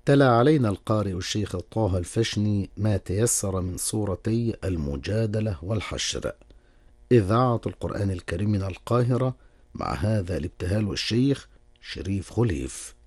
تلا علينا القارئ الشيخ طه الفشني ما تيسر من سورتي المجادلة والحشر. إذاعة القرآن الكريم من القاهرة، مع هذا الابتهال الشيخ شريف خليف.